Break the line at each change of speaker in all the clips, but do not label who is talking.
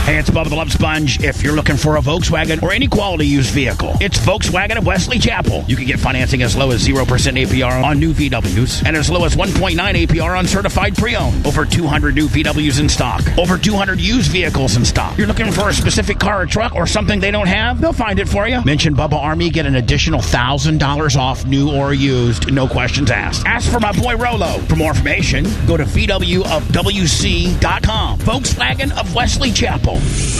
Hey, it's Bubba the Love Sponge. If you're looking for a Volkswagen or any quality used vehicle, it's Volkswagen of Wesley Chapel. You can get financing as low as 0% APR on new VWs and as low as 1.9 APR on certified pre-owned. Over 200 new VWs in stock. Over 200 used vehicles in stock. You're looking for a specific car or truck or something they don't have? They'll find it for you. Mention Bubba Army, get an additional $1,000 off new or used. No questions asked. Ask for my boy Rolo. For more information, go to VWofWC.com. Volkswagen of Wesley Chapel.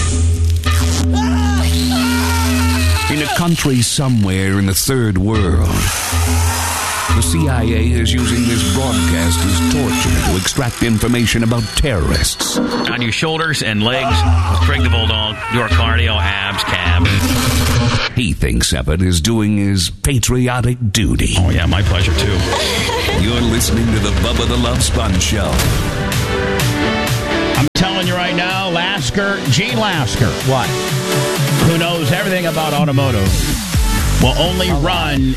In a country somewhere in the third world, the CIA is using this broadcast as torture to extract information about terrorists.
On your shoulders and legs, Craig the Bulldog, your cardio, abs, calves.
He thinks Evan is doing his patriotic duty.
Oh, yeah, my pleasure, too.
You're listening to the Bubba the Love Sponge Show.
I'm telling you right now, Gene Lasker.
What?
Who knows everything about automotive, will only run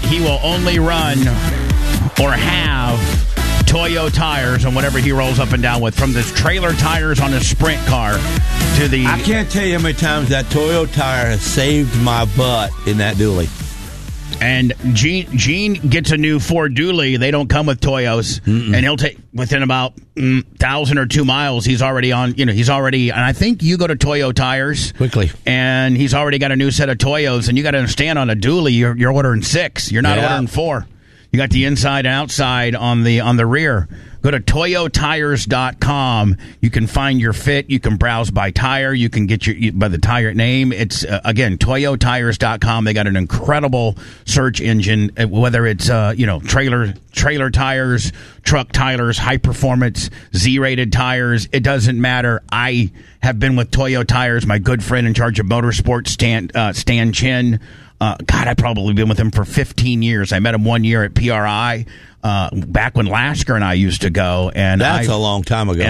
or have Toyo tires on whatever he rolls up and down with, from the trailer tires on his sprint car to the...
I can't tell you how many times that Toyo tire has saved my butt in that dually.
And Gene gets a new Ford Dually. They don't come with Toyos. And he'll take, within about 1,000 or 2 miles, he's already on, and I think you go to Toyo Tires.
Quickly.
And he's already got a new set of Toyos. And you got to understand, on a Dually, you're ordering 6. You're not ordering 4. You got the inside and outside on the rear. Go to toyotires.com. You can find your fit. You can browse by tire. You can get by the tire name. It's, again, toyotires.com. They got an incredible search engine, whether it's, trailer tires, truck tires, high performance, Z-rated tires. It doesn't matter. I have been with Toyo Tires. My good friend in charge of motorsports, Stan Chin. I've probably been with him for 15 years. I met him 1 year at PRI, back when Lasker and I used to go. And
that's a long time ago.
And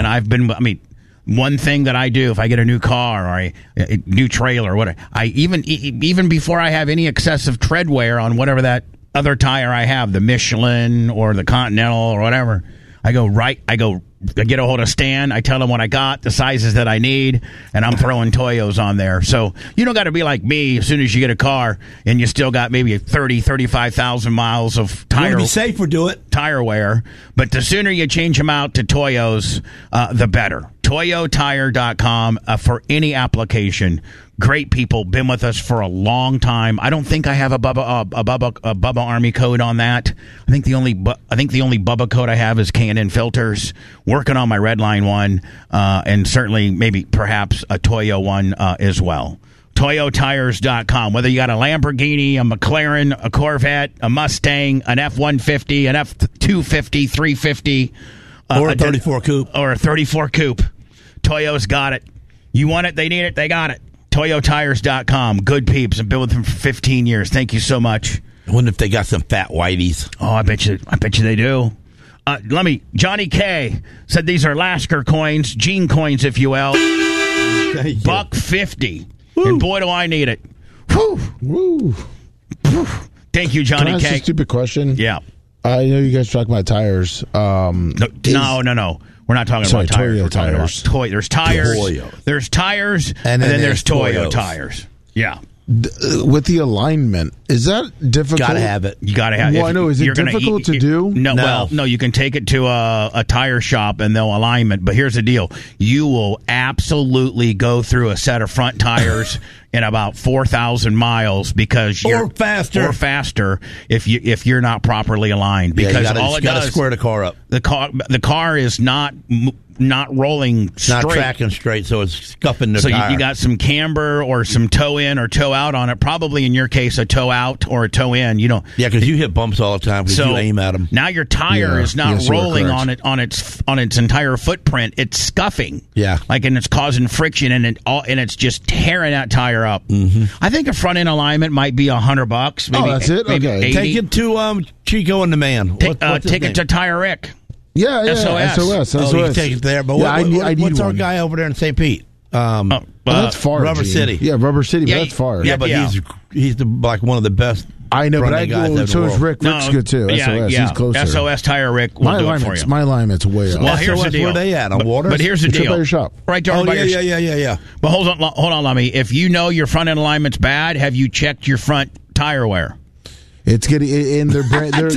one thing that I do if I get a new car or a new trailer or whatever, I even before I have any excessive tread wear on whatever that other tire I have, the Michelin or the Continental or whatever, I get a hold of Stan. I tell him what I got, the sizes that I need, and I'm throwing Toyos on there. So you don't got to be like me as soon as you get a car and you still got maybe 35,000 miles of tire.
You want to be safe or do it.
Tire wear. But the sooner you change them out to Toyos, the better. toyotire.com for any application. Great people, been with us for a long time. I don't think I have a Bubba Army code on that. I think the only Bubba code I have is K&N Filters. Working on my Redline one, and certainly perhaps a Toyo one as well. toyotires.com. Whether you got a Lamborghini, a McLaren, a Corvette, a Mustang, an F-150, an F-250, 350,
or a 34 coupe,
or a 34 coupe, Toyo's got it. You want it, they need it, they got it. toyotires.com. Good peeps. I've been with them for 15 years. Thank you so much.
I wonder if they got some fat whiteys.
Oh, I bet you they do. Johnny K said these are Lasker coins, Gene coins, if you will. $1.50. And boy, do I need it. Whew.
Woo.
Thank you, Johnny
Can I ask
K.
a stupid question?
Yeah.
I know you guys talk about tires.
No. We're not talking about tires.
Toyo
We're talking
tires.
about there's tires.
Toyo.
There's tires, and then there's Toyo
Toyos.
tires. Yeah.
With the alignment, is that difficult?
Gotta have it.
You got to have it.
Well, I know. Is it difficult to do?
No. Well, no, you can take it to a tire shop and they'll alignment. But here's the deal. You will absolutely go through a set of front tires in about 4,000 miles because
or faster
if you're not properly aligned. Because
you gotta square the car up.
The car is not rolling straight.
Not tracking straight, so it's scuffing the tire.
So you got some camber or some toe in or toe out on it. Probably in your case, a toe out or a toe in.
Yeah, because you hit bumps all the time because you aim at them.
Now your tire is not rolling on its entire footprint. It's scuffing.
Yeah,
and it's causing friction and it's just tearing that tire up.
Mm-hmm.
I think a front end alignment might be $100. Maybe,
that's it.
Maybe
Okay,
80.
take it to Chico and the Man. What's
take it to Tire Rick.
Yeah,
SOS.
You take it there. But what's our guy over there in St. Pete?
That's far.
Rubber City.
Yeah, Rubber City, but that's far.
Yeah, but he's one of the best
I know, but
Running guys out of
so
the
is
world.
Rick. Rick's good too. SOS, he's closer.
SOS Tire Rick will do it for you.
My alignment's way up.
Well, here's the deal.
Where they at? On water?
But here's the deal.
By your shop.
Right there by your
yeah.
But hold on, Lummy. If you know your front end alignment's bad, have you checked your front tire wear?
It's getting in their brand. They're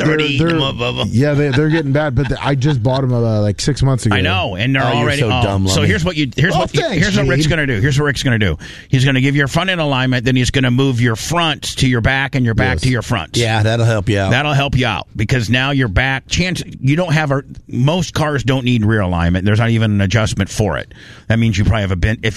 getting bad. But I just bought them like 6 months ago.
I know, and they're already
so dumb.
So here's what Rick's going to do. Here's what Rick's going to do. He's going to give you your front end alignment. Then he's going to move your fronts to your back and your back to your fronts.
Yeah, that'll help you out.
That'll help you out because now your back you don't have most cars don't need rear alignment. There's not even an adjustment for it. That means you probably have a bent. If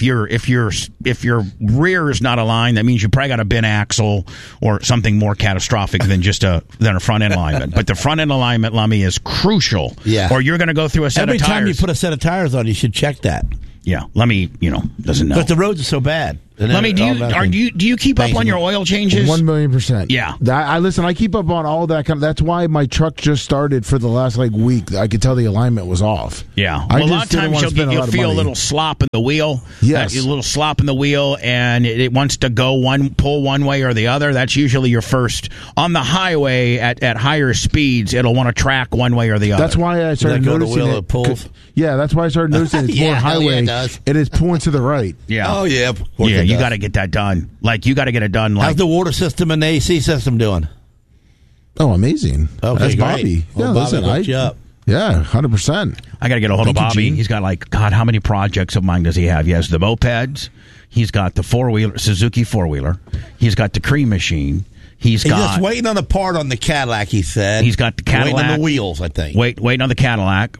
your rear is not aligned, that means you probably got a bent axle or something more catastrophic than a front end alignment. But the front end alignment, Lummy, is crucial.
Yeah.
Or you're going to go through a set
Every
of tires.
time you put a set of tires on, you should check that.
Yeah, Lummy, doesn't know.
But the roads are so bad.
Lummy, do you keep up on your oil changes?
1,000,000%.
Yeah.
I keep up on all that kind of. That's why my truck just started for the last week. I could tell the alignment was off.
Yeah.
A
lot of times you'll feel a little slop in the wheel.
Yes.
A little slop in the wheel, and it wants to pull one way or the other. That's usually your first. On the highway at higher speeds, it'll want to track one way or the other.
That's why I started noticing it.
Pulls?
Yeah, that's why I started noticing it's more highway.
It does.
It is pulling to the right.
Yeah.
Oh, yeah.
Yeah, you got to get that done. You got to get it done.
How's the water system and the AC system doing?
Oh, amazing.
Okay,
that's
great.
Bobby.
Well,
Yeah,
Bobby hooked you up.
Yeah, 100%.
I got to get a hold of
Thank you,
Bobby.
Gene.
He's got how many projects of mine does he have? He has the mopeds. He's got the Suzuki 4-wheeler. He's got the cream machine. He's
just waiting on the part on the Cadillac, he said.
He's got the Cadillac.
Waiting on the wheels, I think.
Waiting on the Cadillac.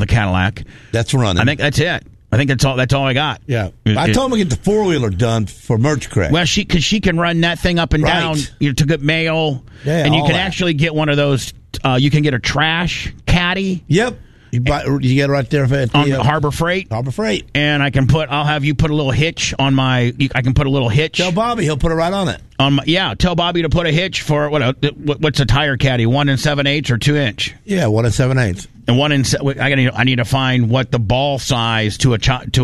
That's running.
I think that's it. I think that's all I got.
Yeah. I told him to get the 4-wheeler done for Merch Creek.
Well, because she can run that thing up and down to get mail.
Yeah,
and you can actually get one of those. You can get a trash caddy.
Yep. You get it right there
on Harbor Freight.
Harbor Freight.
And I'll have you put a little hitch on I can put a little hitch.
Tell Bobby, he'll put it right on it.
Tell Bobby to put a hitch for what's a tire caddy? 1 7/8 or 2 inch?
Yeah, 1 7/8.
And I need to find what the ball size to a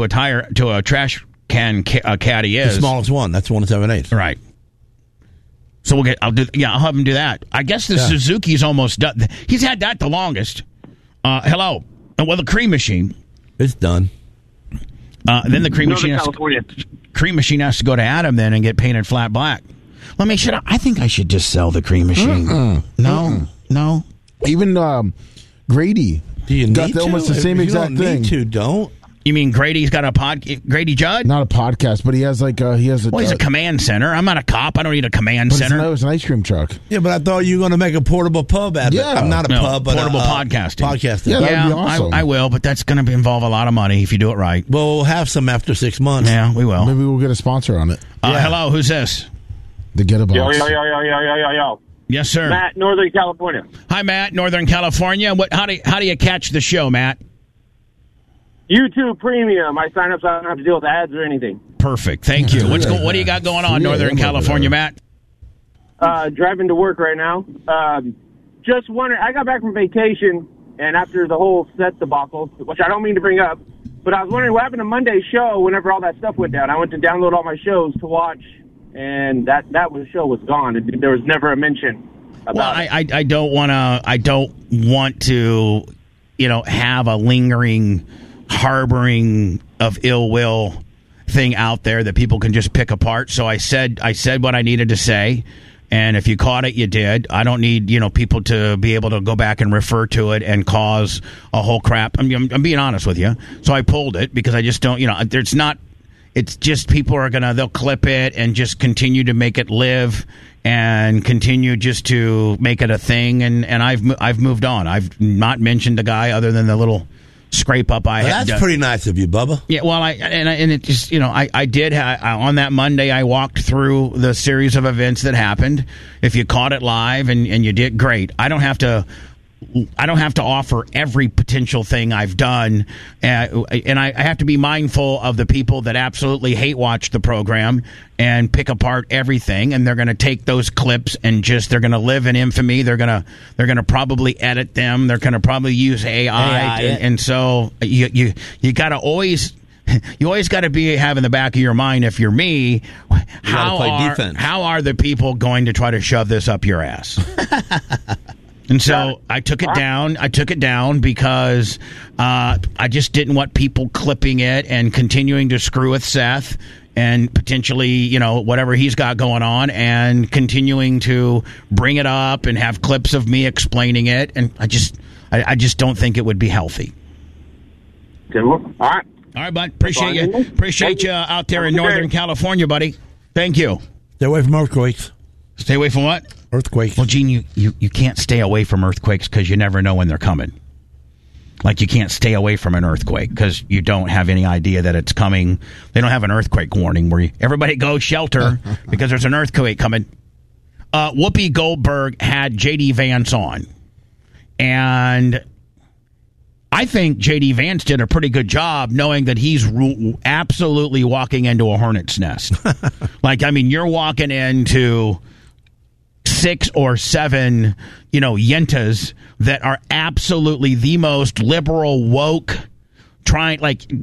trash can caddy is.
The smallest one. That's 1 7/8.
Right. So I'll have him do that. I guess the Suzuki's almost done. He's had that the longest. Hello. Well, the cream machine.
It's done.
Then the cream machine has to go to Adam then and get painted flat black. I think I should just sell the cream machine. No.
Even Grady got almost the same exact thing.
Don't.
You mean Grady's got Grady Judd?
Not a podcast, but he has he's
a command center. I'm not a cop. I don't need a command center.
It's an ice cream truck.
Yeah, but I thought you were going to make a portable pub out of it. I'm not a pub, but
portable podcasting.
Yeah, that would be awesome.
I will, but that's going to involve a lot of money if you do it right.
Well, we'll have some after 6 months.
Yeah, we will.
Maybe we'll get a sponsor on it.
Hello, who's this?
The Get a Box.
Yo.
Yes, sir.
Matt, Northern California.
Hi, Matt, Northern California. How do you catch the show, Matt?
YouTube Premium. I sign up so I don't have to deal with ads or anything.
Perfect. Thank you. What do you got going on, Northern California, Matt?
Driving to work right now. Just wondering, I got back from vacation, and after the whole set debacle, which I don't mean to bring up, but I was wondering what happened to Monday's show whenever all that stuff went down. I went to download all my shows to watch, and that show was gone. There was never a mention about it.
I don't want to, have a lingering harboring of ill will thing out there that people can just pick apart. So I said what I needed to say, and if you caught it, you did. I don't need people to be able to go back and refer to it and cause a whole crap. I'm being honest with you. So I pulled it because I just don't. There's not. It's just people are they'll clip it and just continue to make it live and continue just to make it a thing. And I've moved on. I've not mentioned the guy other than the little scrape up I had.
That's pretty nice of you, Bubba.
Yeah, well, it just I did on that Monday I walked through the series of events that happened. If you caught it live and you did, great. I don't have to offer every potential thing I've done, and I have to be mindful of the people that absolutely hate watch the program and pick apart everything, and they're going to take those clips and they're going to live in infamy. They're going to probably edit them. They're going to probably use AI. And so you got to always. You always got to have in the back of your mind, if you're me, how are the people going to try to shove this up your ass? And so I took it down. I took it down because I just didn't want people clipping it and continuing to screw with Seth and potentially, whatever he's got going on, and continuing to bring it up and have clips of me explaining it. And I just don't think it would be healthy.
Okay, well, all right.
All right, bud. Appreciate you out there in Northern California, buddy. Thank you.
Stay away from earthquakes.
Stay away from what?
Earthquakes.
Well, Gene, you can't stay away from earthquakes because you never know when they're coming. Like, you can't stay away from an earthquake because you don't have any idea that it's coming. They don't have an earthquake warning where everybody go shelter because there's an earthquake coming. Whoopi Goldberg had J.D. Vance on. And I think J.D. Vance did a pretty good job knowing that he's absolutely walking into a hornet's nest. You're walking into 6 or 7, yentas that are absolutely the most liberal, woke, trying,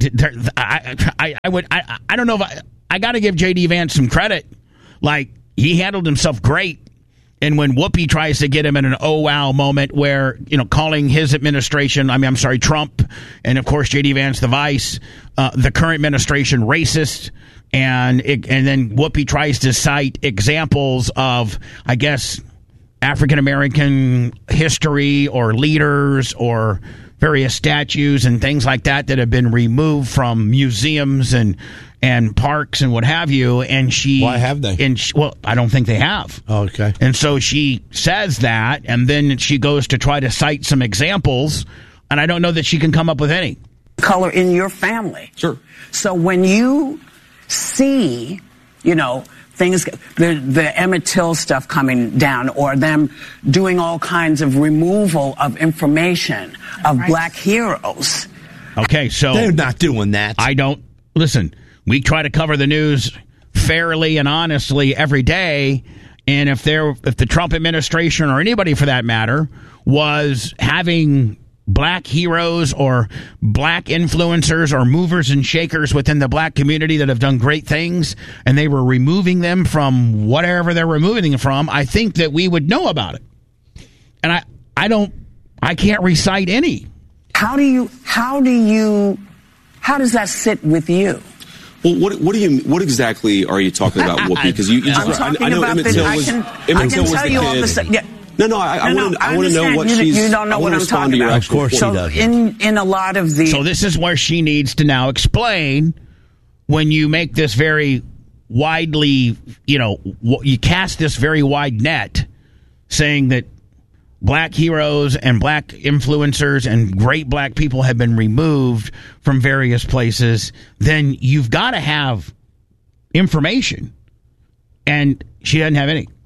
I don't know if I got to give J.D. Vance some credit. He handled himself great. And when Whoopi tries to get him in an oh wow moment where, calling his administration, Trump, and of course J.D. Vance, the vice, the current administration racist, and then Whoopi tries to cite examples of, I guess, African American history or leaders or various statues and things like that have been removed from museums and parks and what have you. And
why have they?
I don't think they have.
Oh, okay.
And so she says that, and then she goes to try to cite some examples, and I don't know that she can come up with any.
Color in your family.
Sure.
So when you see, things, the Emmett Till stuff coming down, or them doing all kinds of removal of information of black heroes.
Okay, so
they're not doing that.
Listen, we try to cover the news fairly and honestly every day, and if the Trump administration, or anybody for that matter, was having black heroes or black influencers or movers and shakers within the black community that have done great things, and they were removing them from whatever they're removing them from, I think that we would know about it. And I can't recite any.
How does that sit with you?
Well, what exactly are you talking about, Whoopi? Because I know Emmett Till was the kid.
Yeah.
No, I want to know what she's...
You don't know what I'm talking about.
Of course she does.
In a lot of the...
So this is where she needs to now explain, when you make this very widely, you cast this very wide net, saying that black heroes and black influencers and great black people have been removed from various places, then you've got to have information. And she doesn't have any.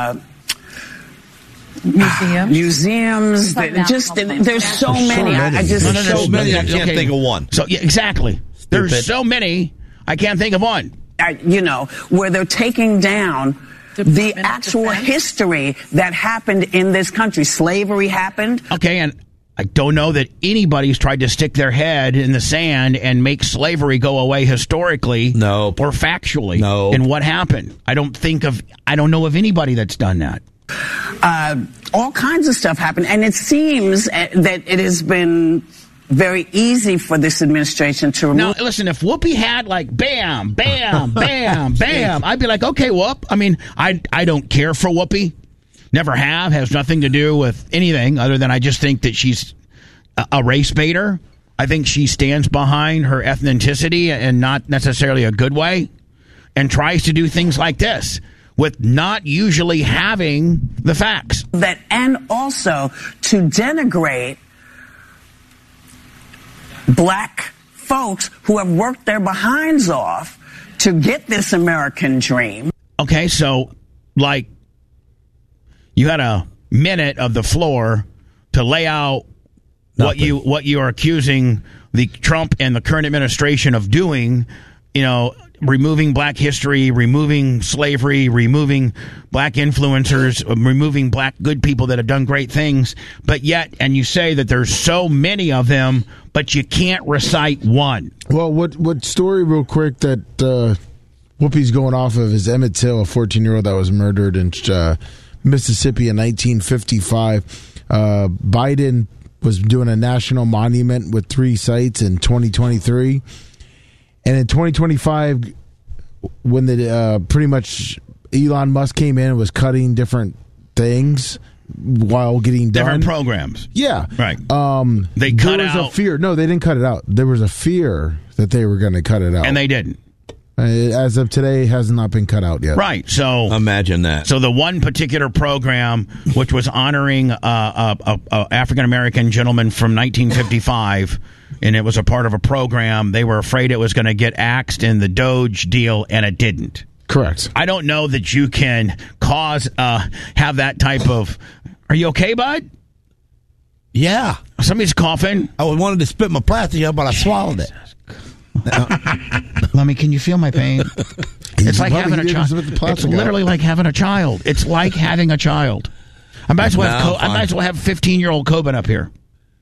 Museums. There's so many.
So many. I can't think of one.
So yeah, exactly. Stupid. There's so many. I can't think of one.
Where they're taking down the actual history that happened in this country. Slavery happened.
Okay, and I don't know that anybody's tried to stick their head in the sand and make slavery go away historically,
no,
or factually,
no,
in what happened. I don't know of anybody that's done that.
All kinds of stuff happened, and it seems that it has been very easy for this administration to remove.
Now, listen, if Whoopi had bam, bam, bam, bam, I'd be like, okay, Whoop. I don't care for Whoopi. Never have. Has nothing to do with anything other than I just think that she's a race baiter. I think she stands behind her ethnicity and not necessarily a good way, and tries to do things like this with not usually having the facts.
And also to denigrate black folks who have worked their behinds off to get this American dream.
Okay, so, you had a minute of the floor to lay out what you are accusing the Trump and the current administration of doing, removing black history, removing slavery, removing black influencers, removing black good people that have done great things. But yet, and you say that there's so many of them, but you can't recite one.
Well, what story real quick that Whoopi's going off of is Emmett Till, a 14-year-old that was murdered in Mississippi in 1955. Biden was doing a national monument with 3 sites in 2023. And in 2025, when the pretty much Elon Musk came in and was cutting different things while getting done.
Different programs.
Yeah.
Right.
They cut out. There was a fear. No, they didn't cut it out. There was a fear that they were going to cut it out.
And they didn't.
As of today, has not been cut out yet.
Right. So
imagine that.
So the one particular program, which was honoring a African American gentleman from 1955, and it was a part of a program, they were afraid it was going to get axed in the Doge deal, and it didn't.
Correct.
I don't know that you can have that type of. Are you okay, bud?
Yeah.
Somebody's coughing.
I wanted to spit my plastic out, but I swallowed it.
Lummy, can you feel my pain? It's like having a child. It's literally like having a child. It's like having a child. I might as well have 15-year-old Coben up here.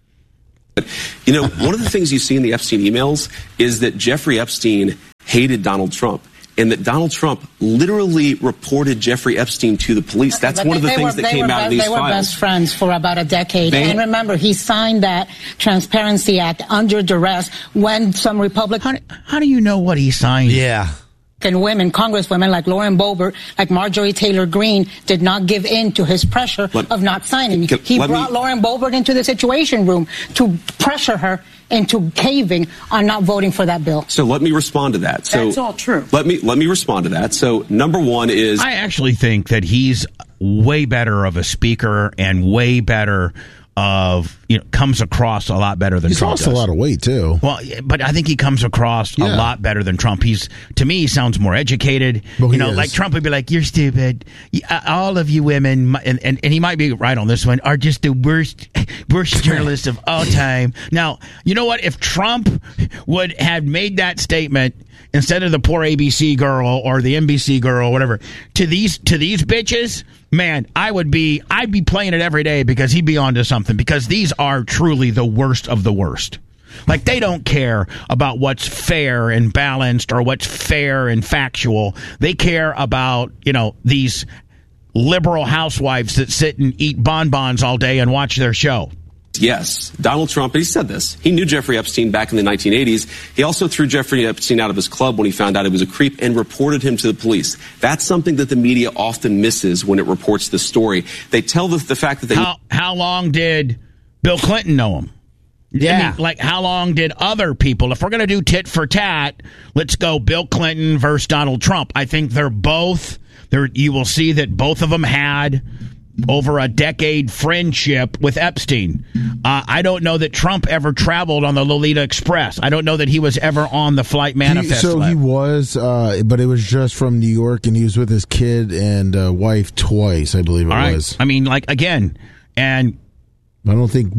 You know, one of the things you see in the Epstein emails is that Jeffrey Epstein hated Donald Trump, and that Donald Trump literally reported Jeffrey Epstein to the police.
Okay,
that's one of the things that came out of these files.
They were best friends for about a decade. And remember, he signed that Transparency Act under duress when some Republican...
How do you know what he signed?
Yeah.
And women, congresswomen like Lauren Boebert, like Marjorie Taylor Greene, did not give in to his pressure of not signing. He brought Lauren Boebert into the Situation Room to pressure her into caving on not voting for that bill.
So let me respond to that. So
that's all true.
Let me respond to that. So number one is...
I actually think that he's way better of a speaker and way better of, comes across a lot better than Trump does.
He's lost a lot of weight, too.
Well, but I think he comes across a lot better than Trump. To me, he sounds more educated. Like Trump would be like, you're stupid. All of you women, and he might be right on this one, are just the worst journalists of all time. Now, you know what? If Trump would have made that statement instead of the poor ABC girl or the NBC girl or whatever, to these bitches, man, I'd be playing it every day because he'd be onto something, because these are truly the worst of the worst. Like, they don't care about what's fair and balanced or what's fair and factual. They care about, these liberal housewives that sit and eat bonbons all day and watch their show.
Yes, Donald Trump, he said this. He knew Jeffrey Epstein back in the 1980s. He also threw Jeffrey Epstein out of his club when he found out he was a creep and reported him to the police. That's something that the media often misses when it reports the story. They tell the fact that they...
How long did Bill Clinton know him?
Yeah.
How long did other people... If we're going to do tit for tat, let's go Bill Clinton versus Donald Trump. I think they're both... You will see that both of them had... over a decade friendship with Epstein. I don't know that Trump ever traveled on the Lolita Express. I don't know that he was ever on the flight manifest.
He was, but it was just from New York, and he was with his kid and wife twice, I believe it was.
I mean, again, and
I don't think.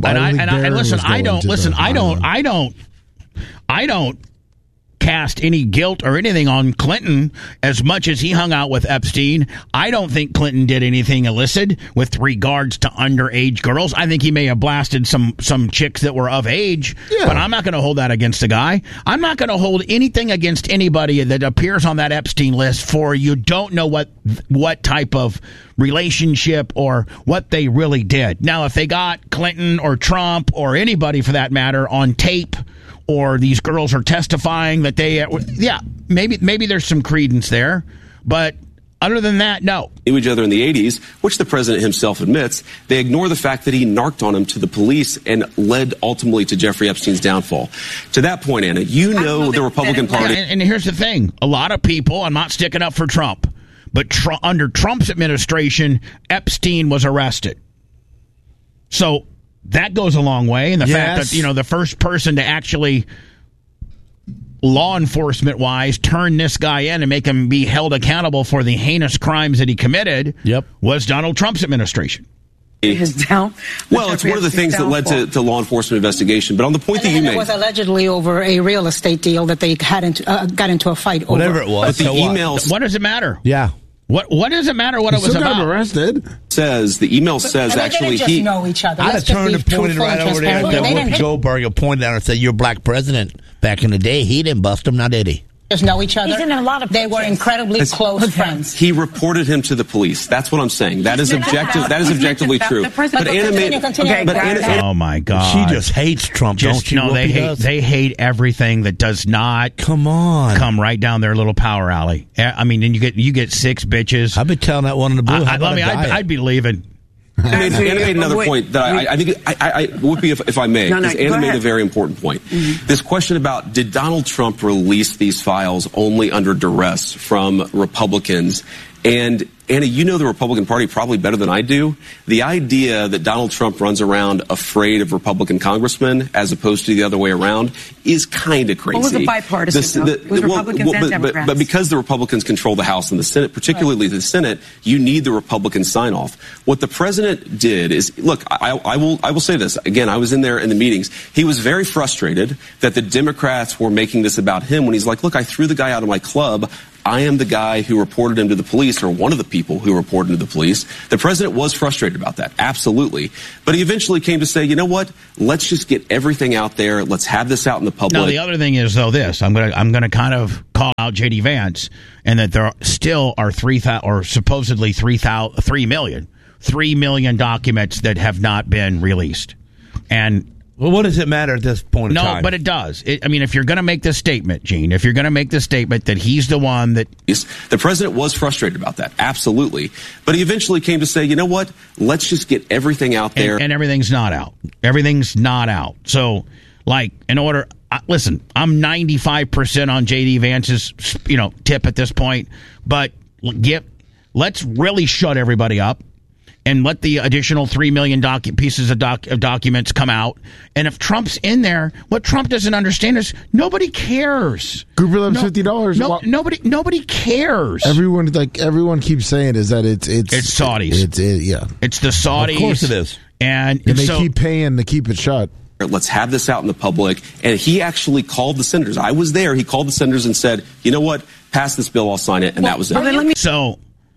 I don't cast any guilt or anything on Clinton as much as he hung out with Epstein. I don't think Clinton did anything illicit with regards to underage girls. I think he may have blasted some chicks that were of age, but I'm not going to hold that against the guy. I'm not going to hold anything against anybody that appears on that Epstein list for you don't know what type of relationship or what they really did. Now, if they got Clinton or Trump or anybody for that matter on tape, or these girls are testifying that maybe there's some credence there. But other than that, no.
Knew each other in the 80s, which the president himself admits. They ignore the fact that he narked on him to the police and led ultimately to Jeffrey Epstein's downfall. To that point, Anna, the Republican Party...
And here's the thing. A lot of people, I'm not sticking up for Trump, but under Trump's administration, Epstein was arrested. So... that goes a long way, and the fact that the first person to actually, law enforcement wise, turn this guy in and make him be held accountable for the heinous crimes that he committed was Donald Trump's administration.
Well, it's one of the things that led to law enforcement investigation. But on the point that you made,
it was allegedly over a real estate deal that they got into a fight over.
Whatever it was,
but the emails.
What does it matter?
Yeah.
What does it matter what it was about?
Got arrested.
The email says actually
he know each other.
I'd have turned and pointed right over there. Whoopi Goldberg pointed down and said, "You're black president." Back in the day, he didn't bust him, now did he?
just know each other.
He's in a lot of
they were incredibly close friends.
He reported him to the police. That's what I'm saying. That is objective. That is objectively true.
But Anna,
oh my God,
she just hates Trump. Don't you?
No, they hate everything that does not come right down their little power alley. I mean, and you get 6 bitches.
I've been telling that one in the blue.
I'd be leaving.
Anna made another point that I think Whoopi, if I may, because Anna made a very important point. Mm-hmm. This question about did Donald Trump release these files only under duress from Republicans? And Anna, you know the Republican Party probably better than I do. The idea that Donald Trump runs around afraid of Republican congressmen as opposed to the other way around is kind of crazy.
What was the bipartisan? It was Republicans and Democrats.
But because the Republicans control the House and the Senate, particularly the Senate, you need the Republican sign-off. What the president did is, look, I will say this. Again, I was in there in the meetings. He was very frustrated that the Democrats were making this about him when he's like, look, I threw the guy out of my club. I am the guy who reported him to the police, or one of the people who reported him to the police. The president was frustrated about that, absolutely. But he eventually came to say, you know what? Let's just get everything out there. Let's have this out in the public.
Now, the other thing is, though, this. I'm gonna kind of call out J.D. Vance, and that there still are 3 million documents that have not been released. And
well, what does it matter at this point in time?
No, but it does. I mean, if you're going to make this statement, Gene, if you're going to make the statement that he's the one that...
The president was frustrated about that, absolutely. But he eventually came to say, you know what? Let's just get everything out there.
And everything's not out. Everything's not out. So, like, in order... listen, I'm 95% on J.D. Vance's, tip at this point. But let's really shut everybody up. And let the additional 3 million pieces of documents come out. And if Trump's in there, what Trump doesn't understand is nobody cares.
Grouper loves $50.
Nobody cares.
Everyone keeps saying is that it's
Saudis. It's the Saudis.
Of course it is.
And
they keep paying to keep it shut.
Let's have this out in the public. And he actually called the senators. I was there. He called the senators and said, you know what? Pass this bill. I'll sign it. And that was it.
So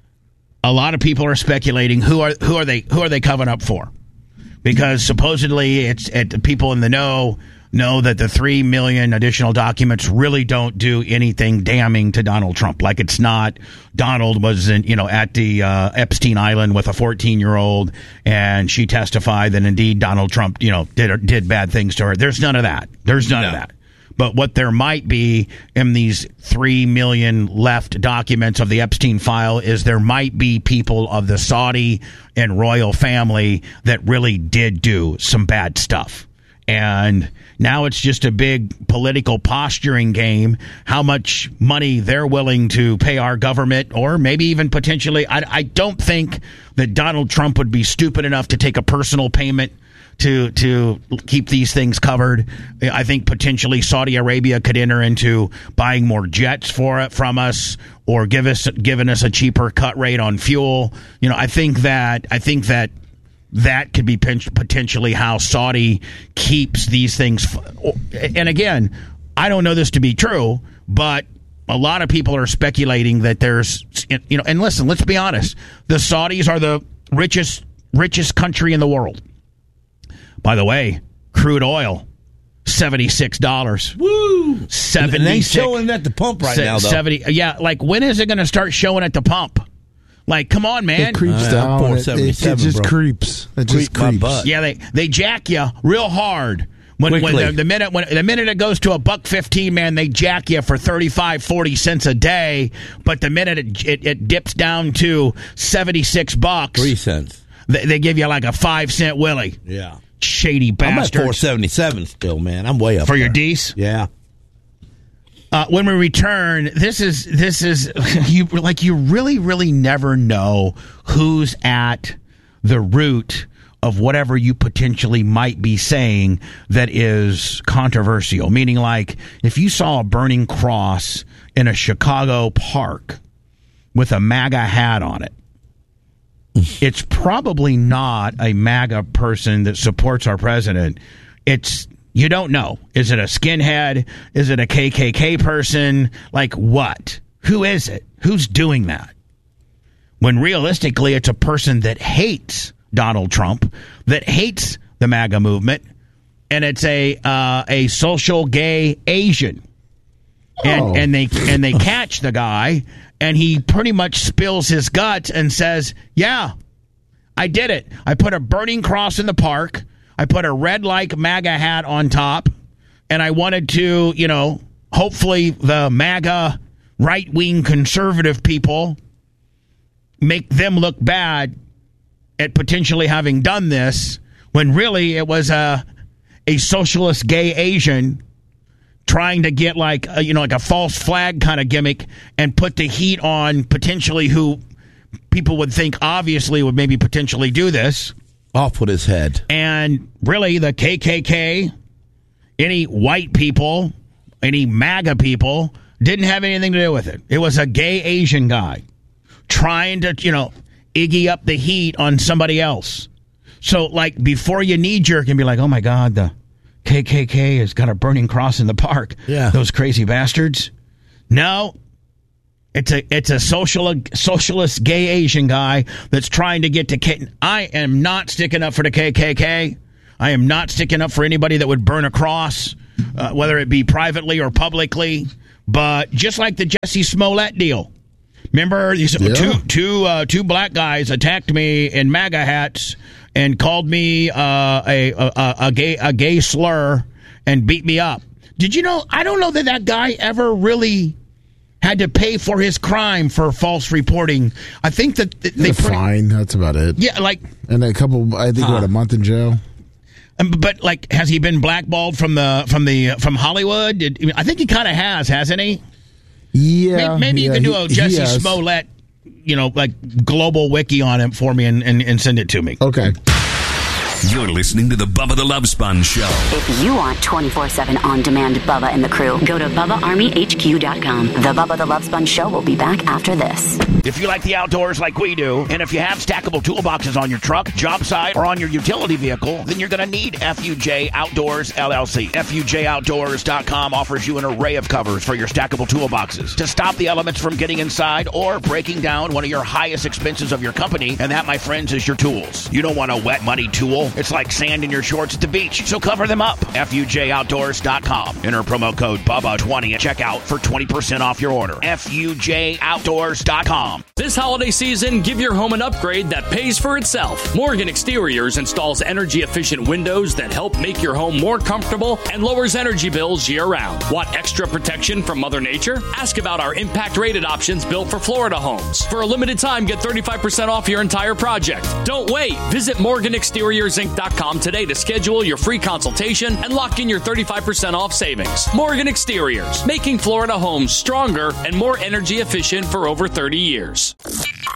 a lot of people are speculating who are they covering up for, because supposedly the people in the know that the 3 million additional documents really don't do anything damning to Donald Trump. Like, it's not Donald was at the Epstein Island with a 14-year-old and she testified that indeed Donald Trump did bad things to her. There's none of that. There's none of that. But what there might be in these 3 million left documents of the Epstein file is there might be people of the Saudi and royal family that really did do some bad stuff. And now it's just a big political posturing game, how much money they're willing to pay our government, or maybe even potentially. I don't think that Donald Trump would be stupid enough to take a personal payment to keep these things covered. I think potentially Saudi Arabia could enter into buying more jets from us, or giving us a cheaper cut rate on fuel. I think that could be potentially how Saudi keeps these things. And again, I don't know this to be true, but a lot of people are speculating that there's, and listen, let's be honest. The Saudis are the richest country in the world. By the way, crude oil, $76.
Woo!
76.
And they showing at the pump right now, though.
70. Yeah, like, when is it going to start showing at the pump? Like, come on, man.
It creeps down. It just creeps. It just creeps.
Yeah, they jack you real hard. When the minute it goes to $1.15, man, they jack you for 35-40 cents a day. But the minute it dips down to $76,
3 cents,
they give you like a 5-cent willy.
Yeah.
Shady bastard.
I'm at $4.77 still, man. I'm way up
for
there.
Your D's.
Yeah.
When we return, this is you really never know who's at the root of whatever you potentially might be saying that is controversial. Meaning, like, if you saw a burning cross in a Chicago park with a MAGA hat on it, it's probably not a MAGA person that supports our president. You don't know. Is it a skinhead? Is it a KKK person? Like, what? Who is it? Who's doing that? When realistically, it's a person that hates Donald Trump, that hates the MAGA movement, and it's a social gay Asian. and they catch the guy, and he pretty much spills his guts and says, "Yeah, I did it. I put a burning cross in the park. I put a red like MAGA hat on top, and I wanted to, hopefully the MAGA right-wing conservative people make them look bad at potentially having done this, when really it was a socialist gay Asian trying to get like a false flag kind of gimmick and put the heat on potentially who people would think obviously would maybe potentially do this.
Off with his head.
And really the KKK, any white people, any MAGA people didn't have anything to do with it. It was a gay Asian guy trying to, Iggy up the heat on somebody else. So, like, before you knee-jerk and be like, oh, my God, the KKK has got a burning cross in the park.
Yeah.
Those crazy bastards. No. It's a socialist gay Asian guy that's trying to get to... I am not sticking up for the KKK. I am not sticking up for anybody that would burn a cross, whether it be privately or publicly. But just like the Jussie Smollett deal. Remember, these two black guys attacked me in MAGA hats and called me a gay slur and beat me up. Did you know? I don't know that guy ever really had to pay for his crime for false reporting. I think that they
fine. That's about it.
Yeah, like,
and a couple. I think a month in jail.
But like, has he been blackballed from Hollywood? I think he kind of has, hasn't he?
Yeah,
maybe you can do a Jussie Smollett, like global wiki on him for me and send it to me.
Okay.
You're listening to the Bubba the Love Sponge Show.
If you want 24/7 on-demand Bubba and the crew, go to BubbaArmyHQ.com. The Bubba the Love Sponge Show will be back after this.
If you like the outdoors like we do, and if you have stackable toolboxes on your truck, job site, or on your utility vehicle, then you're going to need FUJ Outdoors LLC. FUJOutdoors.com offers you an array of covers for your stackable toolboxes to stop the elements from getting inside or breaking down one of your highest expenses of your company, and that, my friends, is your tools. You don't want a wet, muddy tool. It's like sand in your shorts at the beach, so cover them up. FUJOutdoors.com. Enter promo code BUBBA20 at checkout for 20% off your order. FUJOutdoors.com.
This holiday season, give your home an upgrade that pays for itself. Morgan Exteriors installs energy-efficient windows that help make your home more comfortable and lowers energy bills year-round. Want extra protection from Mother Nature? Ask about our impact-rated options built for Florida homes. For a limited time, get 35% off your entire project. Don't wait. Visit MorganExteriorsInc.com today to schedule your free consultation and lock in your 35% off savings. Morgan Exteriors, making Florida homes stronger and more energy efficient for over 30 years.